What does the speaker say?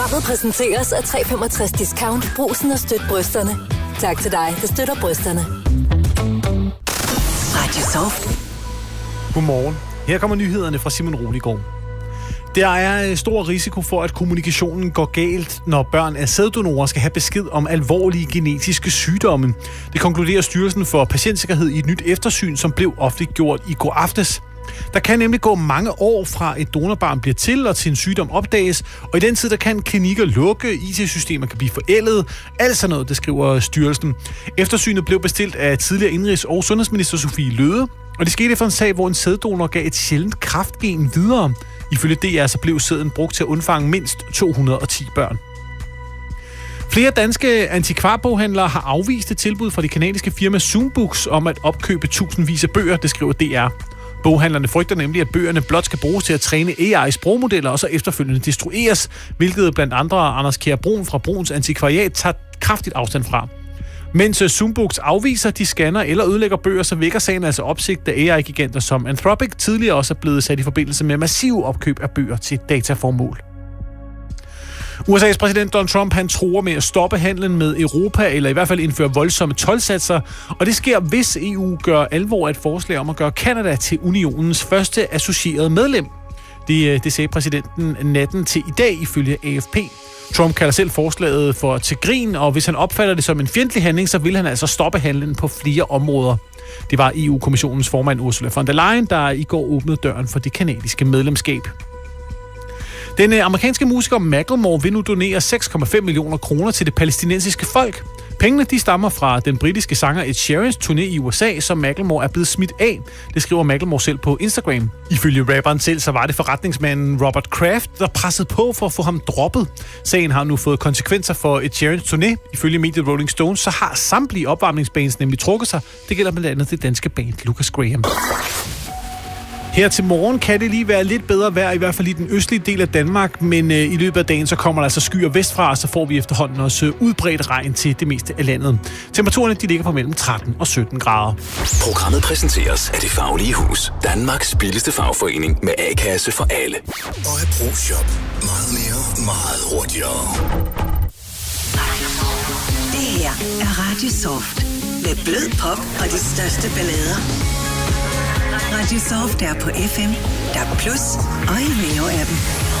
Programmet præsenteres af 365 Discount. Brugsen og støt brysterne. Tak til dig, der støtter brysterne. Radio Soft. Godmorgen. Her kommer nyhederne fra Simon Roligård. Der er stor risiko for, at kommunikationen går galt, når børn af sæddonorer skal have besked om alvorlige genetiske sygdomme. Det konkluderer Styrelsen for Patientsikkerhed i et nyt eftersyn, som blev offentliggjort i går aftes. Der kan nemlig gå mange år fra et donorbarn bliver til, og til en sygdom opdages, og i den tid der kan klinikker lukke, IT-systemer kan blive forældet, alt sådan noget, det skriver styrelsen. Eftersynet blev bestilt af tidligere indrigs- og sundhedsminister Sophie Løhde, og det skete efter en sag, hvor en sæddonor gav et sjældent kræftgen videre. Ifølge DR så blev sæden brugt til at undfange mindst 210 børn. Flere danske antikvarboghandlere har afvist et tilbud fra det kanadiske firma Zoombooks om at opkøbe tusindvis af bøger, det skriver DR. Boghandlerne frygter nemlig, at bøgerne blot skal bruges til at træne AI-sprogmodeller og så efterfølgende destrueres, hvilket blandt andre Anders Kjær Brun fra Bruns Antikvariat tager kraftigt afstand fra. Mens Zoombooks afviser, de scanner eller ødelægger bøger, så vækker sagen altså opsigt, da AI-giganter som Anthropic tidligere også er blevet sat i forbindelse med massive opkøb af bøger til dataformål. USA's præsident Donald Trump, han truer med at stoppe handlen med Europa, eller i hvert fald indføre voldsomme toldsatser, og det sker, hvis EU gør alvor af et forslag om at gøre Canada til unionens første associerede medlem. Det sagde præsidenten natten til i dag, ifølge AFP. Trump kalder selv forslaget for til grin, og hvis han opfatter det som en fjendtlig handling, så vil han altså stoppe handlen på flere områder. Det var EU-kommissionens formand Ursula von der Leyen, der i går åbnede døren for det canadiske medlemskab. Den amerikanske musiker Macklemore vil nu donere 6,5 millioner kroner til det palæstinensiske folk. Pengene de stammer fra den britiske sanger Ed Sheerans turné i USA, som Macklemore er blevet smidt af. Det skriver Macklemore selv på Instagram. Ifølge rapperen selv, så var det forretningsmanden Robert Kraft, der pressede på for at få ham droppet. Sagen har nu fået konsekvenser for Ed Sheerans turné. Ifølge mediet Rolling Stone, så har samtlige opvarmningsbands nemlig trukket sig. Det gælder blandt andet det danske band Lucas Graham. Her til morgen kan det lige være lidt bedre vejr, i hvert fald i den østlige del af Danmark, men i løbet af dagen så kommer der altså skyer vestfra, og så får vi efterhånden også udbredt regn til det meste af landet. Temperaturerne de ligger på mellem 13 og 17 grader. Programmet præsenteres af Det Faglige Hus, Danmarks billigste fagforening med A-kasse for alle. Og af ProShop. Meget mere, meget hurtigere. Det her er Radio Soft med blød pop og de største ballader. Radio Soft er på FM, der er Plus og i Neo-appen.